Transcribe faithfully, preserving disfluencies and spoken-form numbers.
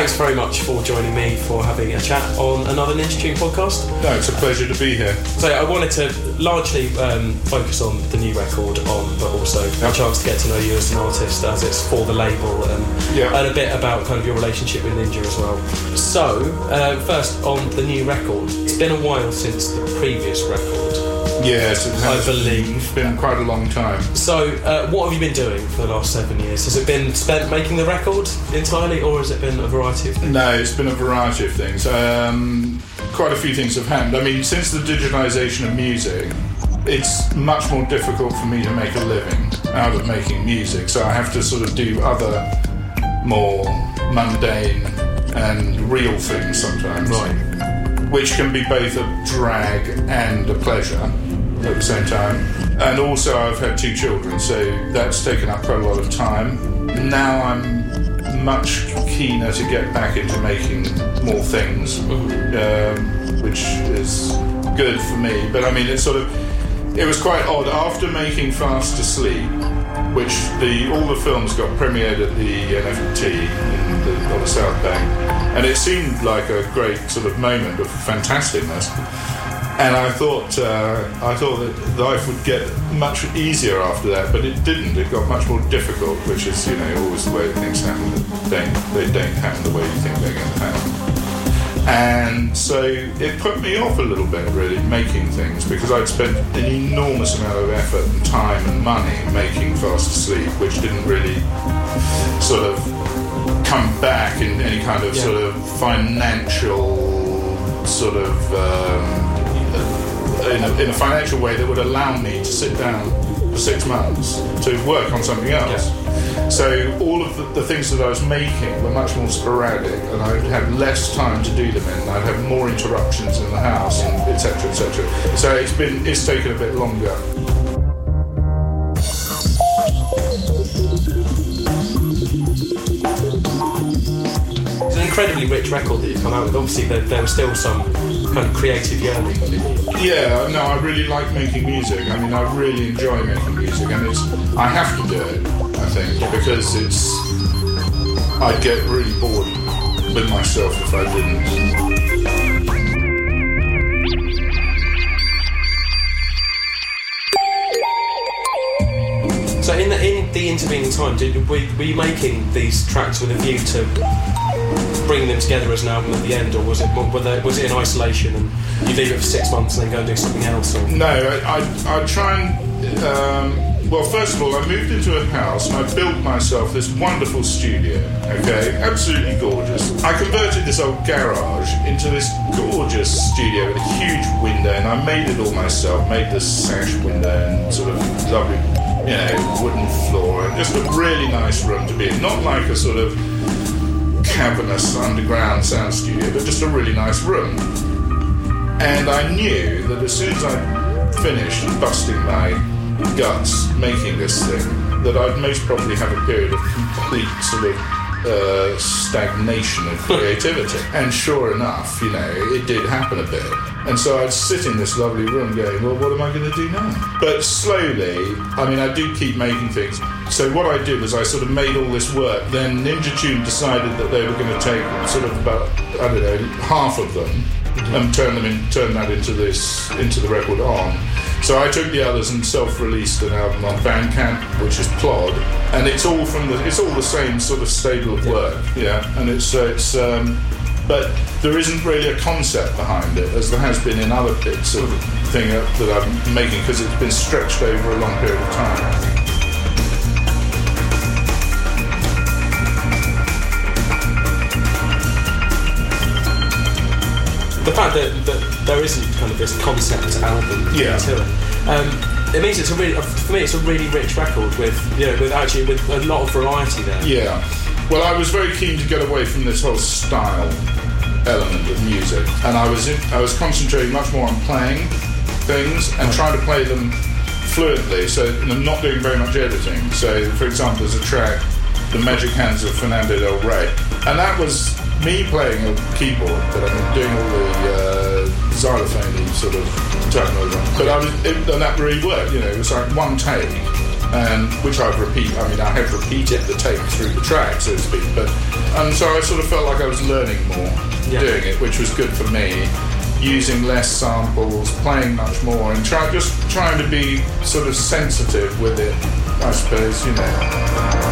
thanks very much for joining me for having a chat on another Ninja Tune podcast. No, it's a pleasure to be here. So I wanted to largely um, focus on the new record on, but also yep. a chance to get to know you as an artist, as it's for the label, and, yep. and a bit about kind of your relationship with Ninja as well. So, uh, first on the new record, it's been a while since the previous record. Yes, it has. I believe. It's been quite a long time. So, uh, what have you been doing for the last seven years? Has it been spent making the record entirely, or has it been a variety of things? No, it's been a variety of things. Um, quite a few things have happened. I mean, since the digitalisation of music, it's much more difficult for me to make a living out of making music, so I have to sort of do other more mundane and real things sometimes. Right. Which can be both a drag and a pleasure at the same time. And also I've had two children, so that's taken up quite a lot of time. Now I'm much keener to get back into making more things, um, which is good for me. But I mean, it's sort of, it was quite odd. After making Fast Asleep, which the all the films got premiered at the N F T in the, on the South Bank, and it seemed like a great sort of moment of fantasticness. And I thought uh, I thought that life would get much easier after that, but it didn't. It got much more difficult, which is, you know, always the way things happen. They don't, they don't happen the way you think they're going to happen. And so it put me off a little bit, really, making things, because I'd spent an enormous amount of effort and time and money making Fast Asleep, which didn't really sort of come back in any kind of yeah. sort of financial sort of um, in, a, in a financial way that would allow me to sit down for six months to work on something else. Yeah. So all of the, the things that I was making were much more sporadic, and I'd have less time to do them in. I'd have more interruptions in the house, and et cetera, et cetera. So it's been it's taken a bit longer. It's an incredibly rich record that you've come out with. Obviously, there, there was still some kind of creative yearning. Yeah, no, I really like making music. I mean, I really enjoy making music, and it's I have to do it, I think, because it's I'd get really bored with myself if I didn't. So in the in the intervening time, did were, were you making these tracks with a view to bring them together as an album at the end, or was it were there, was it in isolation and you leave it for six months and then go and do something else? Or? No, I I, I try and um, well, first of all, I moved into a house and I built myself this wonderful studio. Okay, absolutely gorgeous. I converted this old garage into this gorgeous studio with a huge window, and I made it all myself. Made this sash window and sort of lovely, you know, wooden floor, and just a really nice room to be in. Not like a sort of cavernous underground sound studio, but just a really nice room. And I knew that as soon as I finished busting my guts making this thing, that I'd most probably have a period of complete sort of uh, stagnation of creativity. And sure enough, you know, it did happen a bit. And so I'd sit in this lovely room going, well, what am I going to do now? But slowly, I mean, I do keep making things. So what I did was I sort of made all this work. Then Ninja Tune decided that they were going to take sort of about, I don't know, half of them mm-hmm. and turn them in, turn that into this, into the record On. So I took the others and self-released an album on Bandcamp, which is Plod, and it's all from the, it's all the same sort of stable of work, yeah. And it's uh, it's, um, but there isn't really a concept behind it, as there has been in other bits of thing that I'm making, because it's been stretched over a long period of time. The fact that, that there isn't kind of this concept album yeah. to it, um, it means it's a really, for me, it's a really rich record with, you know, with actually with a lot of variety there. Yeah. Well, I was very keen to get away from this whole style element of music, and I was in, I was concentrating much more on playing things and trying to play them fluently. So I'm not doing very much editing. So, for example, there's a track, "The Magic Hands of Fernando Del Rey," and that was me playing a keyboard, but I'm doing all the uh, xylophone sort of techno. But I was, it, and that really worked. You know, it was like one take, and which I've repeat. I mean, I have repeated the take through the track, so to speak. But and so I sort of felt like I was learning more yeah. doing it, which was good for me. Using less samples, playing much more, and try just trying to be sort of sensitive with it, I suppose, you know.